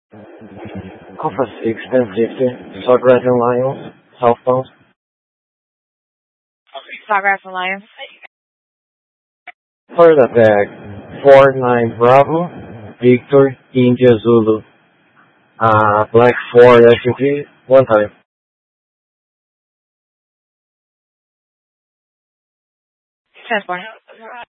Alpha 6, 1050, Sawgrass and Lyons, southbound. Sawgrass Alliance. Further back, 49 Bravo, Victor, India Zulu, Black Ford SUV, one time. Transport.